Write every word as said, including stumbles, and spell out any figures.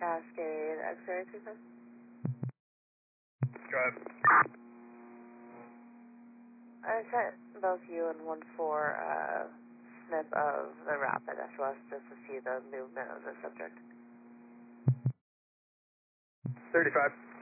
Cascade, X-ray two five. Drive. I sent both you and one four uh, snip of the rapid S O S just to see the movement of the subject. thirty-five.